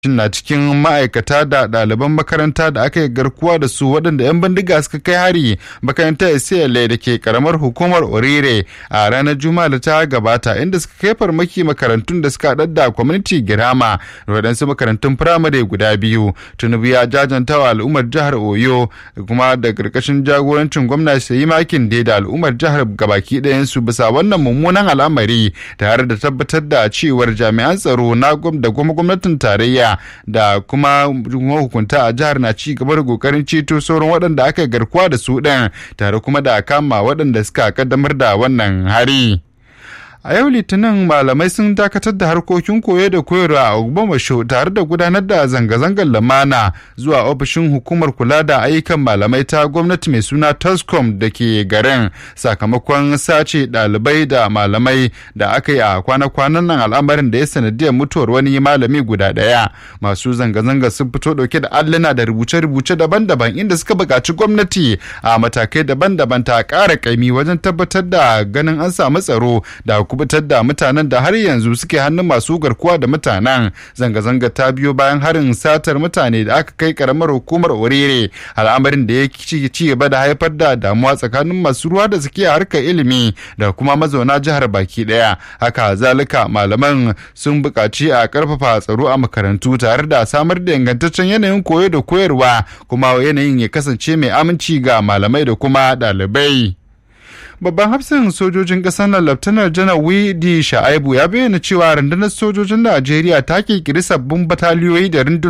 na cikin ma'aikata da ɗaliban makaranta da aka yi garkuwa da su waɗanda 'yan bindiga suka kai hari makarantar SCLA da ke karamar hukumar Orire a ranar Juma'a da ta gabata, inda suka kai farmaki makarantun da suka haɗar da Community Girama da waɗansu makarantun firamare guda biyu. Tinubu ya jajanta wa al'ummar jihar Oyo kuma da ƙarƙashin jagorancin gwamna Seyi Makinde da al'ummar jihar gabaki ɗayansu bisa wannan mummunan al'amari, tare da tabbatar da cewar jami'an tsaro da kuma gwamnatin tarayya da kuma hukunta a jihar na ci gaba da kokarin ceto sauran waɗanda aka garkuwa da su ɗin, tare kuma da kama waɗanda suka kaddamar da wannan hari. A yau Litinin malamai sun dakatar da harkokin koyo da koyarwa a Ogbomoso tare da gudanar da zanga-zangar lamana zuwa ofishin hukumar kula da ayyukan malamai ta gwamnati mai suna Tascom da ke garin, sakamakon sace ɗalibai da malamai da aka yi a kwana-kwanan nan, al'amarin da ya sanadiyar mutuwar wani malami guda ɗaya. Masu zanga-zanga sun fito ɗauke da alluna da rubuce-rubuce daban-daban, inda suka buƙaci gwamnati a matakai daban-daban ta ƙara ƙaimi wajen tabbatar da ganin an samu tsaro da kubutar da mutanen da har yanzu suke hannun masu garkuwa da mutanen. Zanga-zanga ta biyo bayan harin satar mutane da aka kai karamar hukumar Orire, al'amarin da ya ci gaba da haifar da damuwa tsakanin masu ruwa da suke harkar ilimi da kuma mazauna jihar baki daya. Haka zalika malaman sun buƙaci a ƙarfafa tsaro a makarantu tare da samar da ingantaccen yanayin koyo da koyarwa, kuma yanayin ya kasance mai aminci ga malamai da kuma ɗalibai. Babban hafsin sojojin ƙasar nan Laftanar Janar Widi Sha'aibu ya bayyana cewa rundunar sojojin Najeriya ta kirkiri sabbin bataliyoyi da rundunar